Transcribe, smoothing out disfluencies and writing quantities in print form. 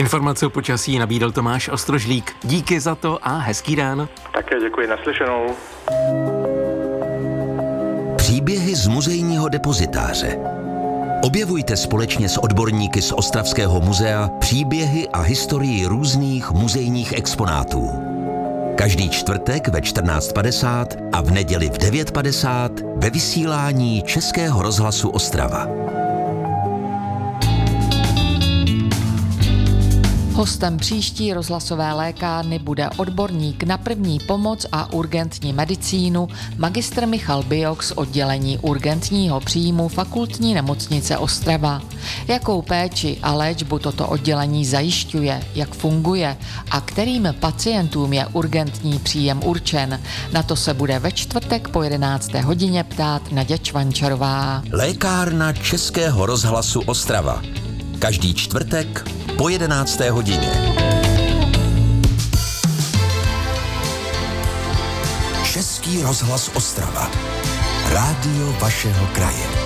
Informace o počasí nabídl Tomáš Ostrožlík. Díky za to a hezký den. Také děkuji, naslyšenou. Příběhy z muzejního depozitáře. Objevujte společně s odborníky z Ostravského muzea příběhy a historii různých muzejních exponátů. Každý čtvrtek ve 14:50 a v neděli v 9:50 ve vysílání Českého rozhlasu Ostrava. Hostem příští rozhlasové lékárny bude odborník na první pomoc a urgentní medicínu magistr Michal Biok z oddělení urgentního příjmu Fakultní nemocnice Ostrava. Jakou péči a léčbu toto oddělení zajišťuje, jak funguje a kterým pacientům je urgentní příjem určen, na to se bude ve čtvrtek po 11. hodině ptát Naděja Čvančarová. Lékárna Českého rozhlasu Ostrava. Každý čtvrtek po 11. hodině. Český rozhlas Ostrava. Rádio vašeho kraje.